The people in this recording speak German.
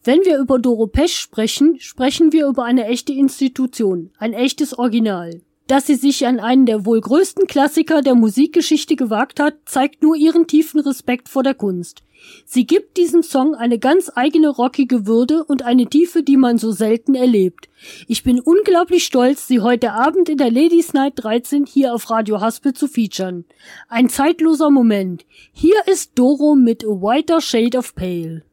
Wenn wir über Doro Pesch sprechen, sprechen wir über eine echte Institution, ein echtes Original. Dass sie sich an einen der wohl größten Klassiker der Musikgeschichte gewagt hat, zeigt nur ihren tiefen Respekt vor der Kunst. Sie gibt diesem Song eine ganz eigene rockige Würde und eine Tiefe, die man so selten erlebt. Ich bin unglaublich stolz, sie heute Abend in der Ladies Night 13 hier auf Radio Haspel zu featuren. Ein zeitloser Moment. Hier ist Doro mit A Whiter Shade of Pale.